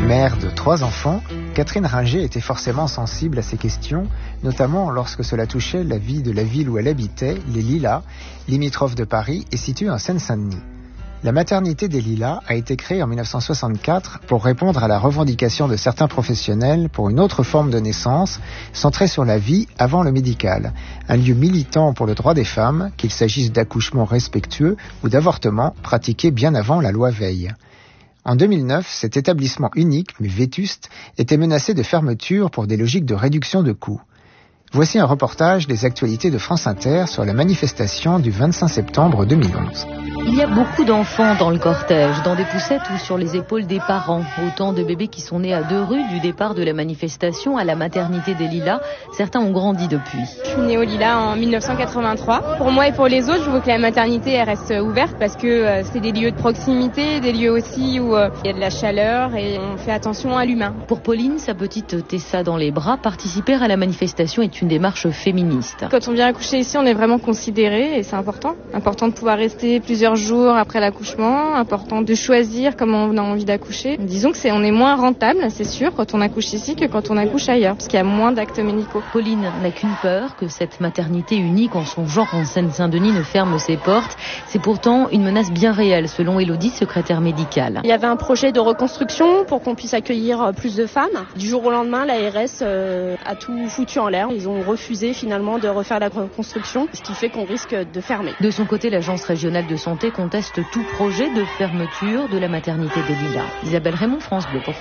Mère de 3 enfants, Catherine Ringer était forcément sensible à ces questions, notamment lorsque cela touchait la vie de la ville où elle habitait, les Lilas, limitrophe de Paris et située en Seine-Saint-Denis. La maternité des Lilas a été créée en 1964 pour répondre à la revendication de certains professionnels pour une autre forme de naissance, centrée sur la vie avant le médical. Un lieu militant pour le droit des femmes, qu'il s'agisse d'accouchements respectueux ou d'avortements pratiqués bien avant la loi Veil. En 2009, cet établissement unique, mais vétuste, était menacé de fermeture pour des logiques de réduction de coûts. Voici un reportage des actualités de France Inter sur la manifestation du 25 septembre 2011. Il y a beaucoup d'enfants dans le cortège, dans des poussettes ou sur les épaules des parents. Autant de bébés qui sont nés à 2 rues du départ de la manifestation à la maternité des Lilas. Certains ont grandi depuis. Je suis née aux Lilas en 1983. Pour moi et pour les autres, je veux que la maternité elle reste ouverte parce que c'est des lieux de proximité, des lieux aussi où il y a de la chaleur et on fait attention à l'humain. Pour Pauline, sa petite Tessa dans les bras, participer à la manifestation est une démarche féministe. Quand on vient accoucher ici, on est vraiment considéré et c'est important. Important de pouvoir rester plusieurs jours après l'accouchement, important de choisir comment on a envie d'accoucher. Disons que on est moins rentable, c'est sûr, quand on accouche ici que quand on accouche ailleurs, parce qu'il y a moins d'actes médicaux. Pauline n'a qu'une peur, que cette maternité unique en son genre en Seine-Saint-Denis ne ferme ses portes. C'est pourtant une menace bien réelle, selon Élodie, secrétaire médicale. Il y avait un projet de reconstruction pour qu'on puisse accueillir plus de femmes. Du jour au lendemain, l'ARS a tout foutu en l'air. Ils ont refusé finalement de refaire la reconstruction, ce qui fait qu'on risque de fermer. De son côté, l'agence régionale de santé conteste tout projet de fermeture de la maternité des Lilas. Isabelle Raymond, France Bleu.